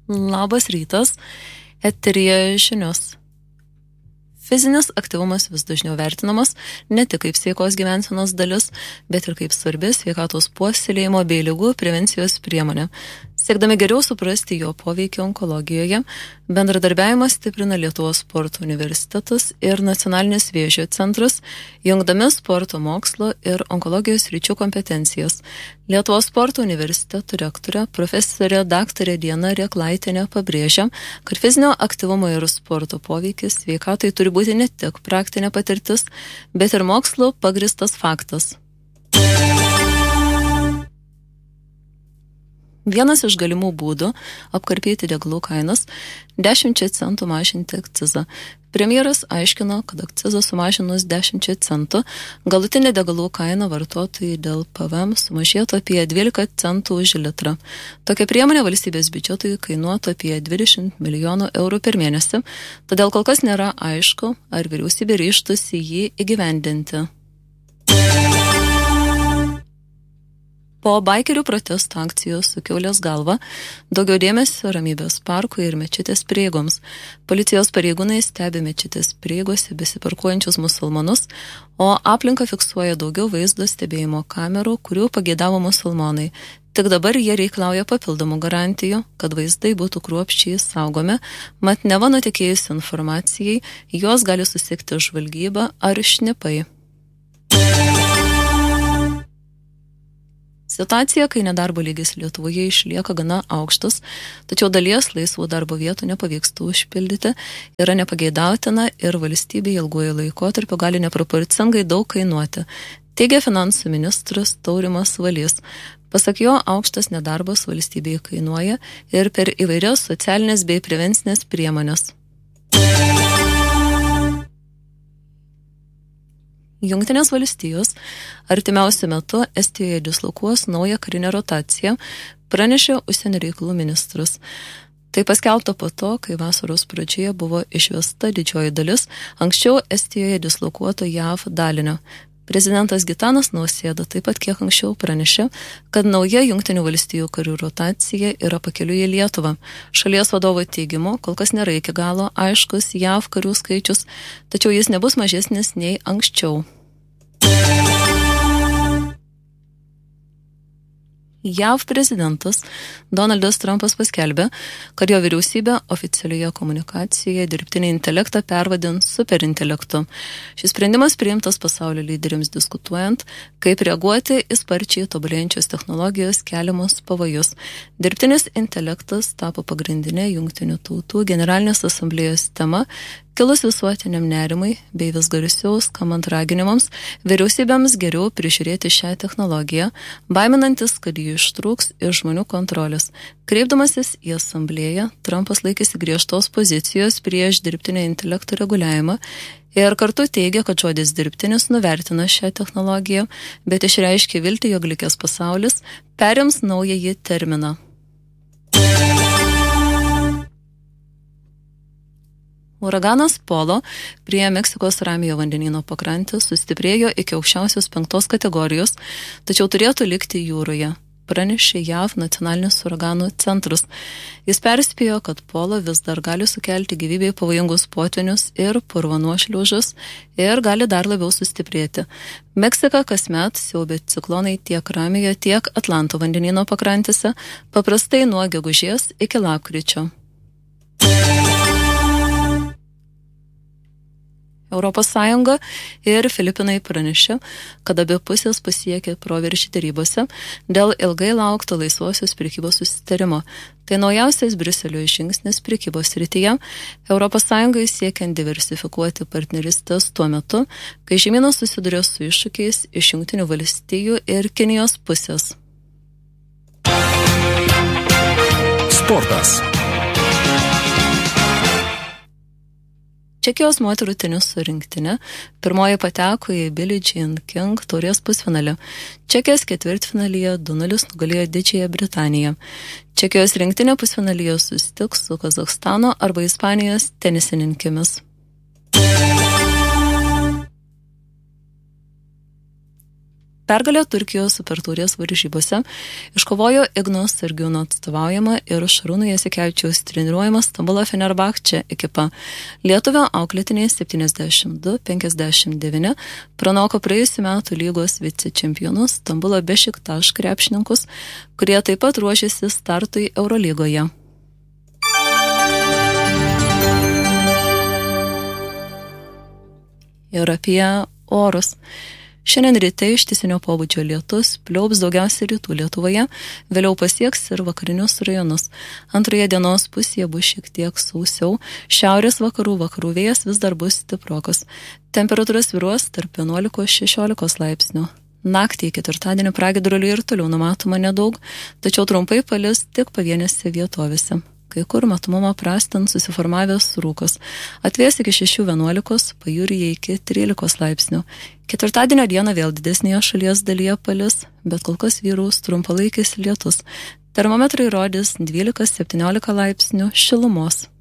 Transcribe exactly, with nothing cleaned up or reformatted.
Labas rytas, eteryje žinios. Fizinis aktyvumas vis dažniau vertinamas ne tik kaip sveikos gyvensenos dalis, bet ir kaip svarbi sveikatos puoselėjimo bei ligų prevencijos priemonė. Siekdami geriau suprasti jo poveikį onkologijoje, bendradarbiavimą stiprina Lietuvos sporto universitetas ir Nacionalinis vėžio centras, jungdami sporto mokslo ir onkologijos ryčių kompetencijas. Lietuvos sporto universiteto rektorė profesorė daktarė Diana Rėklaitienė pabrėžia, kad fizinio aktyvumo ir sporto poveikis sveikatai turi būti ne tik praktinė patirtis, bet ir mokslo pagristas faktas. Vienas iš galimų būdų apkarpyti degalų kainas – dešimčia centų mažinti akcizą. Premjeras aiškino, kad akcizą sumažinus dešimčia centų, galutinė degalų kaina vartotojai dėl P V M sumažėtų apie dvylika centų už litrą. Tokia priemonė valstybės biudžetui kainuotų apie dvidešimt milijonų eurų per mėnesį, todėl kol kas nėra aišku, ar vyriausybė ryžtųsi jį įgyvendinti. Po baikerių protesto akcijos su kiaulės galva daugiau dėmesio Ramybės parkui ir mečetės prieigoms. Policijos pareigūnai stebi mečetės prieigose besiparkuojančius musulmonus, o aplinką fiksuoja daugiau vaizdo stebėjimo kamerų, kurių pageidavo musulmonai. Tik dabar jie reikalauja papildomų garantijų, kad vaizdai būtų kruopščiai saugomi, mat neva nutekėjus informacijai, juos gali susekti žvalgyba ar šnipai. Situacija, kai nedarbo lygis Lietuvoje išlieka gana aukštas, tačiau dalies laisvų darbo vietų nepavyksta užpildyti, yra nepageidautina ir valstybė ilguoju laikotarpiu gali neproporcingai daug kainuoti, teigia finansų ministras Taurimas Valys. Pasak jo, aukštas nedarbas valstybėje kainuoja ir per įvairias socialinės bei prevencinės priemonės. Jungtinės valstijos artimiausiu metu Estijoje dislokuos naują karinę rotaciją, pranešė užsienio reikalų ministras. Tai paskelbta po to, kai vasaros pradžioje buvo išvesta didžioji dalis anksčiau Estijoje dislokuoto J A V dalinio. Prezidentas Gitanas Nausėda taip pat kiek anksčiau pranešė, kad nauja Jungtinių valstijų karių rotacija yra pakeliui į Lietuvą. Šalies vadovo teigimu, kol kas nėra iki galo aiškus J A V karių skaičius, tačiau jis nebus mažesnis nei anksčiau. J A V prezidentas Donaldas Trumpas paskelbė, kad jo vyriausybė oficialioje komunikacijoje dirbtinį intelektą pervadins superintelektu. Šis sprendimas priimtas pasaulio lyderiams diskutuojant, kaip reaguoti į sparčiai tobulėjančios technologijos keliamus pavojus. Dirbtinis intelektas tapo pagrindinė Jungtinių tautų generalinės asamblėjos tema, kilus visuotiniam nerimui bei vis garsiau skambant raginimams vyriausybėms geriau prižiūrėti šią technologiją, baiminantis, kad ji ištrūks iš žmonių kontrolės. Kreipdamasis į asamblėją, Trumpas laikėsi griežtos pozicijos prieš dirbtinio intelekto reguliavimą ir kartu teigia, kad žodis dirbtinis nuvertina šią technologiją, bet išreiškė viltį, jog likęs pasaulis perims naująjį terminą. Uraganas Polo prie Meksikos Ramiojo vandenyno pakrantės sustiprėjo iki aukščiausios penktos kategorijos, tačiau turėtų likti jūroje, pranešė J A V nacionalinis uraganų centras. Jis perspėjo, kad Polo vis dar gali sukelti gyvybei pavojingus potvinius ir purvanuošliaužas ir gali dar labiau sustiprėti. Meksika kasmet siaubia ciklonai tiek Ramiojo, tiek Atlanto vandenyno pakrantėse, paprastai nuo gegužės iki lapkričio. Europos Sąjunga ir Filipinai pranešė, kad abi pusės pasiekė proveržį derybose dėl ilgai laukto laisvosios prekybos susitarimo. Tai naujausias Briuselio žingsnis prekybos srityje, Europos Sąjungai siekiant diversifikuoti partnerystės tuo metu, kai žemynas susiduria su iššūkiais iš Jungtinių valstijų ir Kinijos pusės. Sportas. Čekijos moterų teniso rinktinė pirmoji pateko į Billie Jean King taurės pusfinalį. Čekijos ketvirtfinalyje du nulis nugalėjo Didžiąją Britaniją. Čekijos rinktinė pusfinalyje susitiks su Kazachstano arba Ispanijos tenisininkėmis. Pergalę Turkijos supertaurės varžybose iškovojo Ignos Sargiūno atstovaujama ir Šarūno Jasikevičiaus treniruojama Stambulo Fenerbahče ekipa. Lietuvio auklėtiniai septyniasdešimt du penkiasdešimt devyni pranoko praėjusių metų lygos vicečempionus Stambulo Bešiktaš krepšininkus, kurie taip pat ruošėsi startui Eurolygoje. Ir apie orus. Šiandien ryte ištisinio pobūdžio lietus pliaups daugiausiai rytų Lietuvoje, vėliau pasieks ir vakarinius rajonus. Antroje dienos pusėje bus šiek tiek sausiau, šiaurės vakarų vakarų vėjas vis dar bus stiprokas. Temperatūra svyruos tarp vienuolikos šešiolikos laipsnių. Naktį ketvirtadienį pragiedrulių ir toliau numatoma nedaug, tačiau trumpai palis tik pavienėse vietovėse. Kai kur matomumą prastant susiformavęs rūkas. Atvės iki šešių vienuolikos, pajūryje iki trylikos laipsnių. Ketvirtadienio dieną vėl didesnėje šalies dalyje palis, bet kol kas vyraus trumpalaikis lietus. Termometrai rodys dvylika septyniolika laipsnių šilumos.